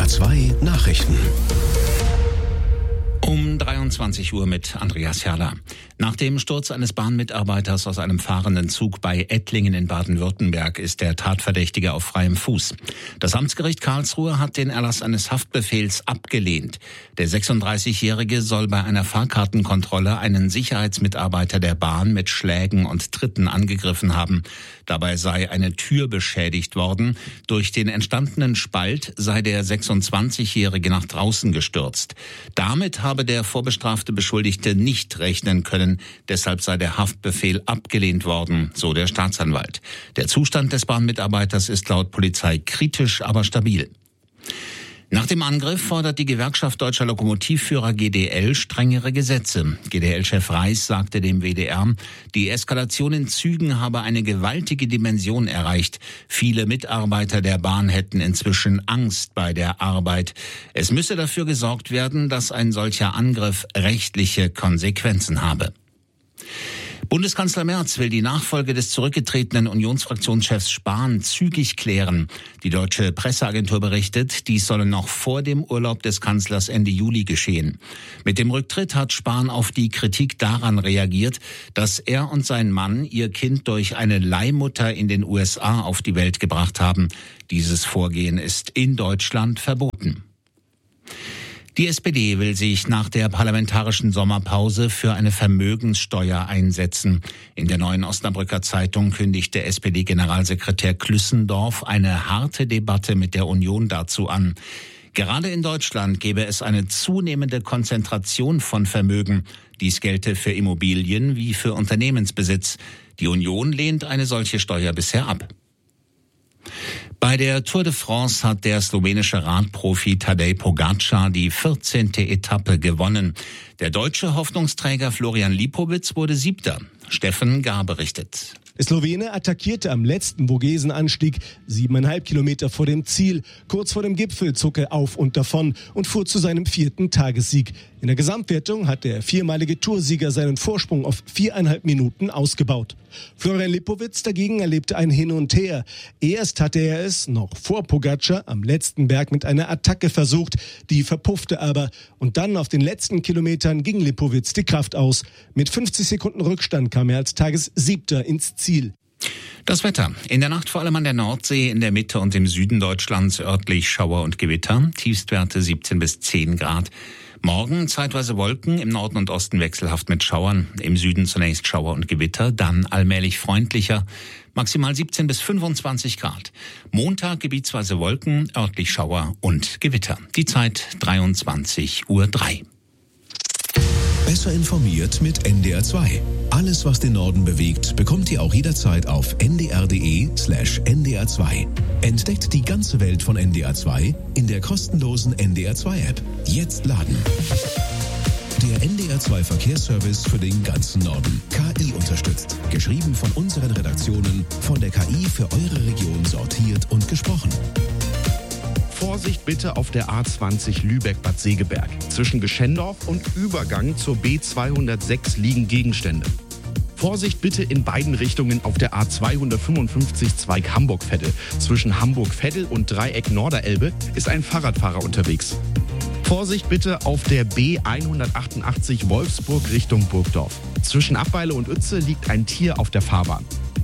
NDR 2 Nachrichten. Um 23 Uhr mit Andreas Herrler. Nach dem Sturz eines Bahnmitarbeiters aus einem fahrenden Zug bei Ettlingen in Baden-Württemberg ist der Tatverdächtige auf freiem Fuß. Das Amtsgericht Karlsruhe hat den Erlass eines Haftbefehls abgelehnt. Der 36-Jährige soll bei einer Fahrkartenkontrolle einen Sicherheitsmitarbeiter der Bahn mit Schlägen und Tritten angegriffen haben. Dabei sei eine Tür beschädigt worden. Durch den entstandenen Spalt sei der 26-Jährige nach draußen gestürzt. Damit habe der vorbestrafte Beschuldigte nicht rechnen können. Deshalb sei der Haftbefehl abgelehnt worden, so der Staatsanwalt. Der Zustand des Bahnmitarbeiters ist laut Polizei kritisch, aber stabil. Nach dem Angriff fordert die Gewerkschaft Deutscher Lokomotivführer GDL strengere Gesetze. GDL-Chef Reis sagte dem WDR, die Eskalation in Zügen habe eine gewaltige Dimension erreicht. Viele Mitarbeiter der Bahn hätten inzwischen Angst bei der Arbeit. Es müsse dafür gesorgt werden, dass ein solcher Angriff rechtliche Konsequenzen habe. Bundeskanzler Merz will die Nachfolge des zurückgetretenen Unionsfraktionschefs Spahn zügig klären. Die deutsche Presseagentur berichtet, dies solle noch vor dem Urlaub des Kanzlers Ende Juli geschehen. Mit dem Rücktritt hat Spahn auf die Kritik daran reagiert, dass er und sein Mann ihr Kind durch eine Leihmutter in den USA auf die Welt gebracht haben. Dieses Vorgehen ist in Deutschland verboten. Die SPD will sich nach der parlamentarischen Sommerpause für eine Vermögenssteuer einsetzen. In der Neuen Osnabrücker Zeitung kündigte SPD-Generalsekretär Klüssendorf eine harte Debatte mit der Union dazu an. Gerade in Deutschland gäbe es eine zunehmende Konzentration von Vermögen. Dies gelte für Immobilien wie für Unternehmensbesitz. Die Union lehnt eine solche Steuer bisher ab. Bei der Tour de France hat der slowenische Radprofi Tadej Pogačar die 14. Etappe gewonnen. Der deutsche Hoffnungsträger Florian Lipowitz wurde 7. Steffen Gar berichtet. Der Slowene attackierte am letzten Vogesenanstieg 7,5 Kilometer vor dem Ziel. Kurz vor dem Gipfel zog er auf und davon und fuhr zu seinem 4. Tagessieg. In der Gesamtwertung hat der viermalige Toursieger seinen Vorsprung auf 4,5 Minuten ausgebaut. Florian Lipowitz dagegen erlebte ein Hin und Her. Erst hatte er es, noch vor Pogačar, am letzten Berg mit einer Attacke versucht. Die verpuffte aber. Und dann auf den letzten Kilometern ging Lipowitz die Kraft aus. Mit 50 Sekunden Rückstand kam er als Tagessiebter ins Ziel. Das Wetter. In der Nacht vor allem an der Nordsee, in der Mitte und im Süden Deutschlands örtlich Schauer und Gewitter. Tiefstwerte 17 bis 10 Grad. Morgen zeitweise Wolken, im Norden und Osten wechselhaft mit Schauern. Im Süden zunächst Schauer und Gewitter, dann allmählich freundlicher. Maximal 17 bis 25 Grad. Montag gebietsweise Wolken, örtlich Schauer und Gewitter. Die Zeit 23:03 Uhr. Besser informiert mit NDR 2. Alles, was den Norden bewegt, bekommt ihr auch jederzeit auf ndr.de/NDR 2. Entdeckt die ganze Welt von NDR 2 in der kostenlosen NDR 2 App. Jetzt laden. Der NDR 2 Verkehrsservice für den ganzen Norden. KI unterstützt. Geschrieben von unseren Redaktionen, von der KI für eure Region sortiert und gesprochen. Vorsicht bitte auf der A20 Lübeck-Bad Segeberg. Zwischen Geschendorf und Übergang zur B206 liegen Gegenstände. Vorsicht bitte in beiden Richtungen auf der A255 Zweig Hamburg-Veddel. Zwischen Hamburg-Veddel und Dreieck Norderelbe ist ein Fahrradfahrer unterwegs. Vorsicht bitte auf der B188 Wolfsburg Richtung Burgdorf. Zwischen Abweile und Uetze liegt ein Tier auf der Fahrbahn.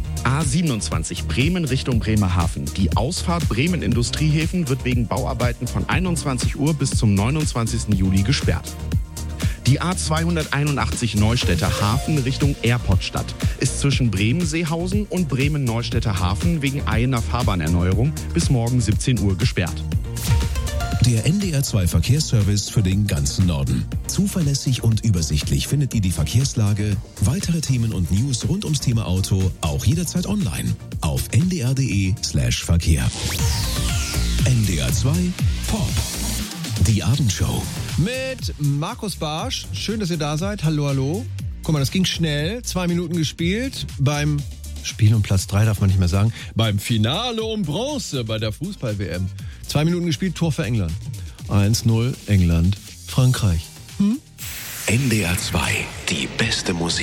A27 Bremen Richtung Bremerhaven. Die Ausfahrt Bremen Industriehäfen wird wegen Bauarbeiten von 21 Uhr bis zum 29. Juli gesperrt. Die A281 Neustädter Hafen Richtung Airportstadt ist zwischen Bremen-Seehausen und Bremen-Neustädter Hafen wegen einer Fahrbahnerneuerung bis morgen 17 Uhr gesperrt. Der NDR 2 Verkehrsservice für den ganzen Norden. Zuverlässig und übersichtlich findet ihr die Verkehrslage, weitere Themen und News rund ums Thema Auto auch jederzeit online auf ndr.de/Verkehr. NDR 2 Pop. Die Abendshow. Mit Markus Barsch. Schön, dass ihr da seid. Hallo, hallo. Guck mal, das ging schnell. 2 Minuten gespielt beim Spiel um Platz 3 darf man nicht mehr sagen. Beim Finale um Bronze bei der Fußball-WM. 2 Minuten gespielt, Tor für England. 1-0 England, Frankreich. NDR 2, die beste Musik.